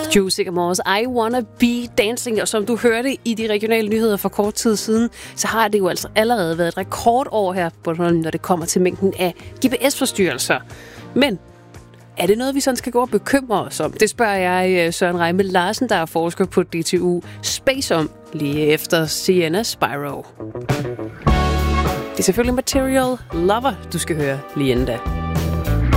Juicy Amores I Wanna Be Dancing, og som du hørte i de regionale nyheder for kort tid siden, så har det jo altså allerede været et rekordår her på Bornholm, når det kommer til mængden af GPS-forstyrrelser. Men er det noget, vi sådan skal gå og bekymre os om? Det spørger jeg Søren Reimmel Larsen, der er forsker på DTU Space om, lige efter Sienna Spyro. Det er selvfølgelig Material Lover, du skal høre lige inden da.